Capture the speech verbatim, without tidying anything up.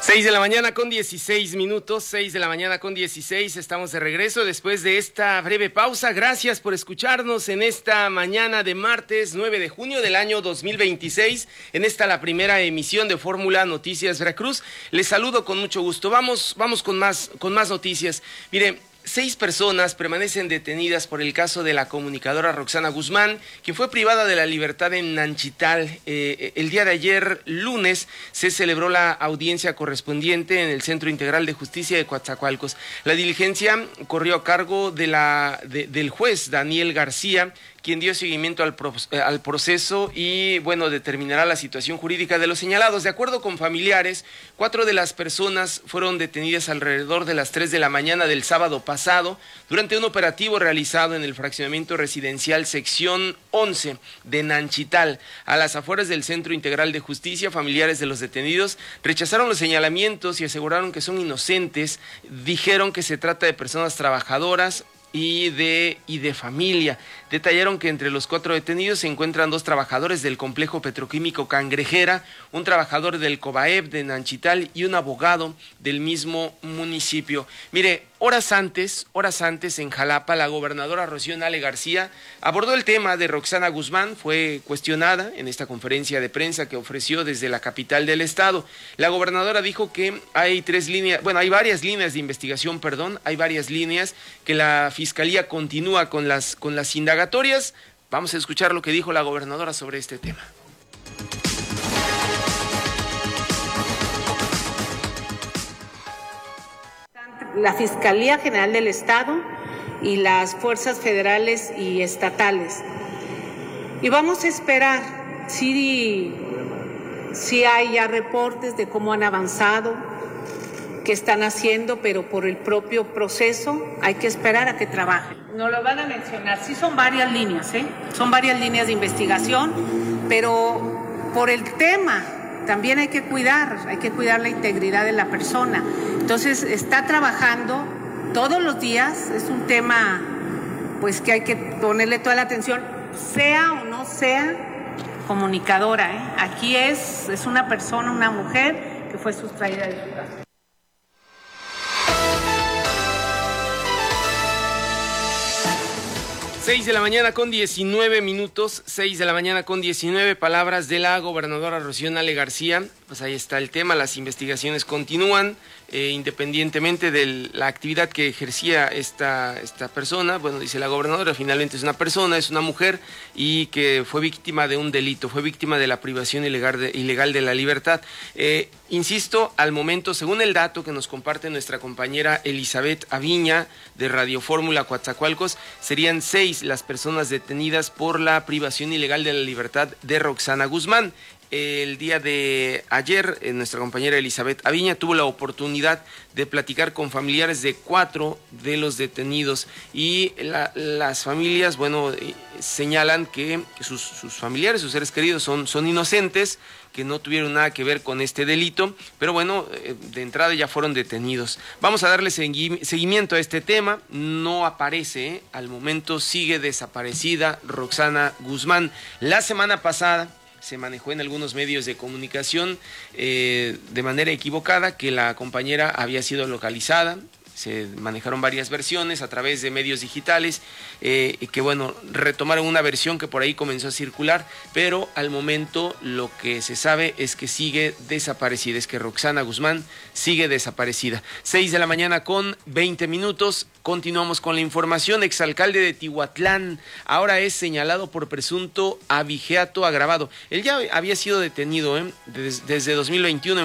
Seis de la mañana con dieciséis minutos, seis de la mañana con dieciséis, estamos de regreso después de esta breve pausa. Gracias por escucharnos en esta mañana de martes nueve de junio del año dos mil veintiséis, en esta la primera emisión de Fórmula Noticias Veracruz. Les saludo con mucho gusto. Vamos, vamos con más, con más noticias. Mire, seis personas permanecen detenidas por el caso de la comunicadora Roxana Guzmán, quien fue privada de la libertad en Nanchital. Eh, el día de ayer, lunes, se celebró la audiencia correspondiente en el Centro Integral de Justicia de Coatzacoalcos. La diligencia corrió a cargo de la, de, del juez Daniel García, quien dio seguimiento al, pro, al proceso y, bueno, determinará la situación jurídica de los señalados. De acuerdo con familiares, cuatro de las personas fueron detenidas alrededor de las tres de la mañana del sábado pasado durante un operativo realizado en el fraccionamiento residencial sección once de Nanchital. A las afueras del Centro Integral de Justicia, familiares de los detenidos rechazaron los señalamientos y aseguraron que son inocentes. Dijeron que se trata de personas trabajadoras y de, y de familia. Detallaron que entre los cuatro detenidos se encuentran dos trabajadores del complejo petroquímico Cangrejera, un trabajador del COBAEP de Nanchital y un abogado del mismo municipio. Mire, horas antes, horas antes en Jalapa, la gobernadora Rocío Nale García abordó el tema de Roxana Guzmán. Fue cuestionada en esta conferencia de prensa que ofreció desde la capital del estado. La gobernadora dijo que hay tres líneas, bueno, hay varias líneas de investigación, perdón, hay varias líneas que la Fiscalía continúa con las, con las indagatorias. Vamos a escuchar lo que dijo la gobernadora sobre este tema. La Fiscalía General del Estado y las fuerzas federales y estatales. Y vamos a esperar, si, si hay ya reportes de cómo han avanzado, qué están haciendo, pero por el propio proceso hay que esperar a que trabajen. No lo van a mencionar, sí son varias líneas, ¿eh? Son varias líneas de investigación, pero por el tema también hay que cuidar, hay que cuidar la integridad de la persona. Entonces está trabajando todos los días, es un tema pues que hay que ponerle toda la atención, sea o no sea comunicadora, ¿eh? Aquí es, es una persona, una mujer que fue sustraída de su casa. Seis de la mañana con diecinueve minutos, seis de la mañana con diecinueve, palabras de la gobernadora Rocío Nale García. Pues ahí está el tema, las investigaciones continúan, eh, independientemente de la actividad que ejercía esta, esta persona. Bueno, dice la gobernadora, finalmente es una persona, es una mujer y que fue víctima de un delito, fue víctima de la privación ilegal de, ilegal de la libertad. Eh, insisto, al momento, según el dato que nos comparte nuestra compañera Elizabeth Aviña de Radio Fórmula Coatzacoalcos, serían seis las personas detenidas por la privación ilegal de la libertad de Roxana Guzmán. El día de ayer, nuestra compañera Elizabeth Aviña tuvo la oportunidad de platicar con familiares de cuatro de los detenidos y la, las familias, bueno, señalan que sus, sus familiares, sus seres queridos son, son inocentes, que no tuvieron nada que ver con este delito, pero bueno, de entrada ya fueron detenidos. Vamos a darle segui- seguimiento a este tema. No aparece, ¿eh? Al momento sigue desaparecida Roxana Guzmán. La semana pasada se manejó en algunos medios de comunicación eh, de manera equivocada que la compañera había sido localizada. Se manejaron varias versiones a través de medios digitales, eh, y que bueno, retomaron una versión que por ahí comenzó a circular, pero al momento lo que se sabe es que sigue desaparecida, es que Roxana Guzmán sigue desaparecida. Seis de la mañana con veinte minutos, continuamos con la información. Exalcalde de Tihuatlán ahora es señalado por presunto abigeato agravado. Él ya había sido detenido ¿eh? desde, desde dos mil veintiuno